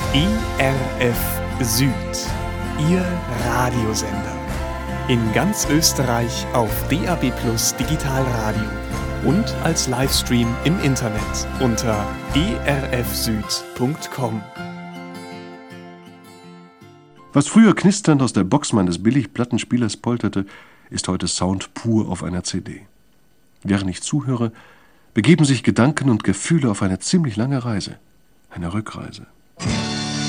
ERF Süd, Ihr Radiosender. In ganz Österreich auf DAB+ Digitalradio und als Livestream im Internet unter erfsüd.com. Was früher knisternd aus der Box meines Billigplattenspielers polterte, ist heute Sound pur auf einer CD. Während ich zuhöre, begeben sich Gedanken und Gefühle auf eine ziemlich lange Reise, eine Rückreise.